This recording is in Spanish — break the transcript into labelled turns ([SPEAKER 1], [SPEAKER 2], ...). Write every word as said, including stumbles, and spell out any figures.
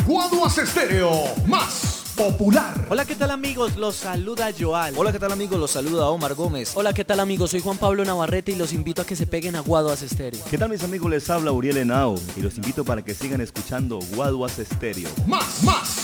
[SPEAKER 1] Guaduas Estéreo, más popular.
[SPEAKER 2] Hola, ¿qué tal amigos? Los saluda Joal.
[SPEAKER 3] Hola, ¿qué tal amigos? Los saluda Omar Gómez.
[SPEAKER 4] Hola, ¿qué tal amigos? Soy Juan Pablo Navarrete y los invito a que se peguen a Guaduas Estéreo.
[SPEAKER 5] ¿Qué tal mis amigos? Les habla Uriel Henao y los invito para que sigan escuchando Guaduas Estéreo.
[SPEAKER 1] Más, más